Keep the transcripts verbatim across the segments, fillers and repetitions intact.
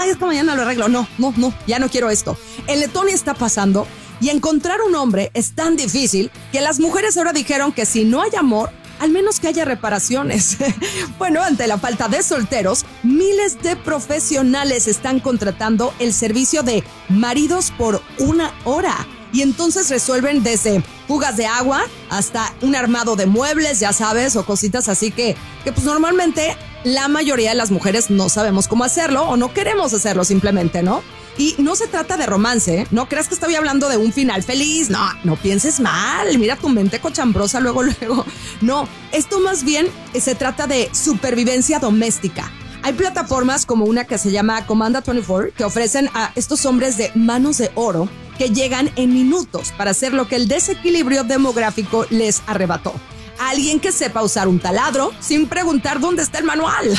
ay, es que mañana lo arreglo. No, no, no, ya no quiero esto. En Letonia está pasando y encontrar un hombre es tan difícil que las mujeres ahora dijeron que si no hay amor, al menos que haya reparaciones. Bueno, ante la falta de solteros, miles de profesionales están contratando el servicio de maridos por una hora. Y entonces resuelven desde fugas de agua hasta un armado de muebles, ya sabes, o cositas así que, que pues normalmente la mayoría de las mujeres no sabemos cómo hacerlo o no queremos hacerlo simplemente, ¿no? Y no se trata de romance, ¿eh? No creas que estoy hablando de un final feliz. No, no pienses mal. Mira tu mente cochambrosa luego, luego. No, esto más bien se trata de supervivencia doméstica. Hay plataformas como una que se llama Comanda veinticuatro que ofrecen a estos hombres de manos de oro que llegan en minutos para hacer lo que el desequilibrio demográfico les arrebató. Alguien que sepa usar un taladro sin preguntar dónde está el manual.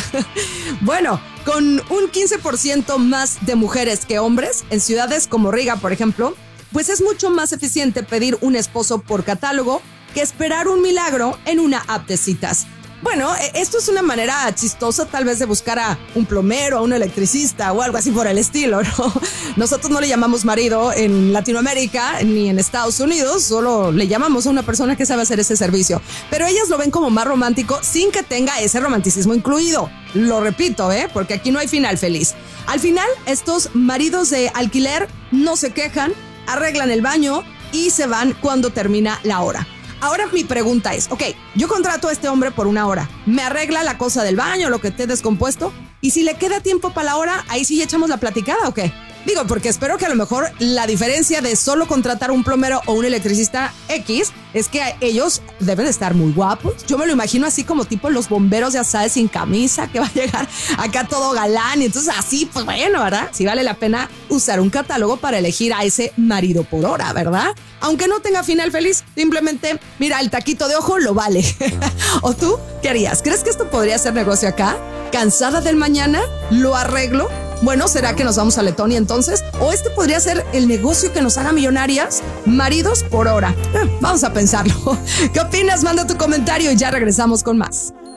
Bueno, con un quince por ciento más de mujeres que hombres en ciudades como Riga, por ejemplo, pues es mucho más eficiente pedir un esposo por catálogo que esperar un milagro en una app de citas. Bueno, esto es una manera chistosa tal vez de buscar a un plomero, a un electricista o algo así por el estilo, ¿no? Nosotros no le llamamos marido en Latinoamérica ni en Estados Unidos, solo le llamamos a una persona que sabe hacer ese servicio. Pero ellas lo ven como más romántico sin que tenga ese romanticismo incluido. Lo repito, ¿eh? Porque aquí no hay final feliz. Al final, estos maridos de alquiler no se quejan, arreglan el baño y se van cuando termina la hora. Ahora mi pregunta es, ok, yo contrato a este hombre por una hora, me arregla la cosa del baño, lo que esté descompuesto, y si le queda tiempo para la hora, ahí sí echamos la platicada, ¿o qué? Digo, porque espero que a lo mejor la diferencia de solo contratar un plomero o un electricista X es que ellos deben de estar muy guapos. Yo me lo imagino así como tipo los bomberos, ya sabes, sin camisa, que va a llegar acá todo galán. Y entonces así, pues bueno, ¿verdad? Sí vale la pena usar un catálogo para elegir a ese marido por hora, ¿verdad? Aunque no tenga final feliz, simplemente, mira, el taquito de ojo lo vale. ¿O tú qué harías? ¿Crees que esto podría ser negocio acá? ¿Cansada del mañana? ¿Lo arreglo? Bueno, ¿será que nos vamos a Letonia entonces? ¿O este podría ser el negocio que nos haga millonarias? Maridos por hora. Eh, vamos a pensarlo. ¿Qué opinas? Manda tu comentario y ya regresamos con más.